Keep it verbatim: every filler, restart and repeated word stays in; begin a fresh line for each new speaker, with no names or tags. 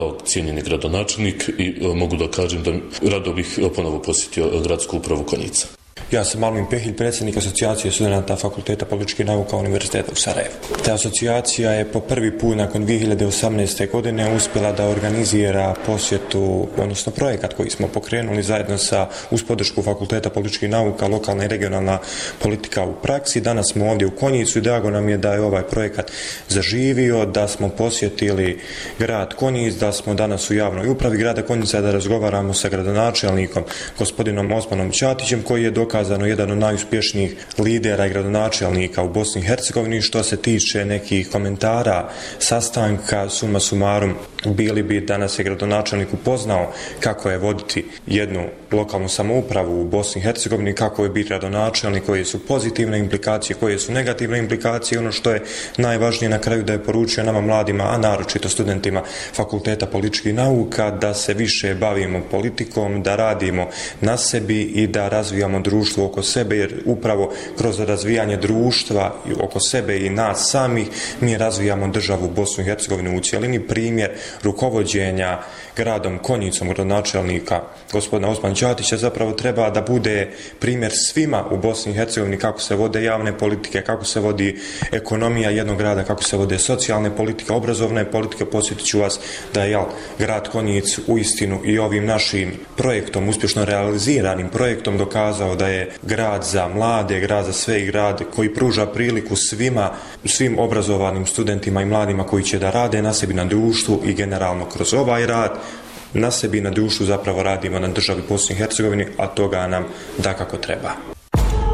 Cijenjeni gradonačelnik i mogu da kažem da rado bih ponovo posjetio gradsku upravu Konjica.
Ja sam Almin Pehilj, predsjednik Asocijacije studenata Fakulteta političkih nauka Univerziteta u Sarajevu. Ta asocijacija je po prvi put nakon dvije hiljade osamnaeste. godine uspjela da organizira posjetu, odnosno projekat koji smo pokrenuli zajedno sa uz podršku Fakulteta političkih nauka, lokalna i regionalna politika u praksi. Danas smo ovdje u Konjicu i drago nam je da je ovaj projekat zaživio, da smo posjetili grad Konjic, da smo danas u javnoj upravi grada Konjica, da razgovaramo sa gradonačelnikom gospodinom Osmanom Ćatićem, koji je dokazano jedan od najuspješnijih lidera i gradonačelnika u Bosni i Hercegovini. Što se tiče nekih komentara sastanka, suma sumarum, bili bi da nas je gradonačelnik upoznao kako je voditi jednu lokalnu samoupravu u Bosni i Hercegovini, kako je biti gradonačelnik, koje su pozitivne implikacije, koje su negativne implikacije. Ono što je najvažnije na kraju da je poručio nama mladima, a naročito studentima Fakulteta političkih nauka, da se više bavimo politikom, da radimo na sebi i da razvijamo društvo oko sebe, jer upravo kroz razvijanje društva oko sebe i nas samih mi razvijamo državu Bosnu i Hercegovinu u cijelini. Primjer rukovođenja gradom Konjicom gradonačelnika gospodina Osmana Ćatića zapravo treba da bude primjer svima u Bosni i Hercegovini kako se vode javne politike, kako se vodi ekonomija jednog grada, kako se vode socijalne politike, obrazovne politike. Podsjetit ću vas da je jel, grad Konjic uistinu i ovim našim projektom, uspješno realiziranim projektom, dokazao da je grad za mlade, grad za sve i grad koji pruža priliku svima, svim obrazovanim studentima i mladima koji će da rade na sebi, na društvu i generalno kroz ovaj rad na sebi i na društvu zapravo radimo na državi Bosni i Hercegovini, a toga nam dakako treba.